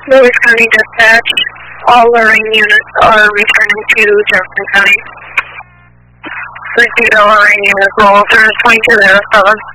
Lewis County Dispatch, all Lorraine units are returning to Jefferson County. Receive all Lorraine units, roll through 2207.